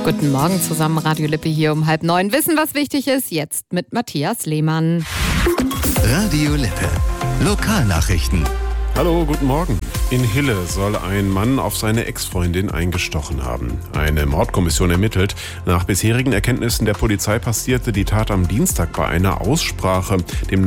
Guten Morgen zusammen, Radio Lippe hier um 8:30. Wissen, was wichtig ist, jetzt mit Matthias Lehmann. Radio Lippe. Lokalnachrichten. Hallo, guten Morgen. In Hille soll ein Mann auf seine Ex-Freundin eingestochen haben. Eine Mordkommission ermittelt. Nach bisherigen Erkenntnissen der Polizei passierte die Tat am Dienstag bei einer Aussprache. Dem